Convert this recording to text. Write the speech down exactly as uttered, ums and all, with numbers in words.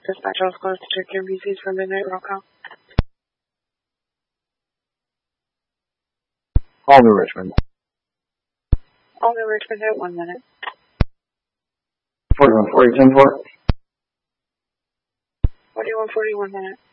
Dispatch was closed to check your V Cs for midnight roll call. All New Richmond. All New Richmond at one minute. forty-one forty, ten four. forty-one forty, one minute.